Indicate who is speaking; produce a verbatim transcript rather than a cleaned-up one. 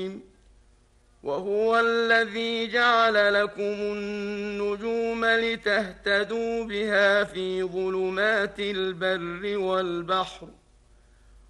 Speaker 1: وهو الذي جعل لكم النجوم لتهتدوا بها في ظلمات البر والبحر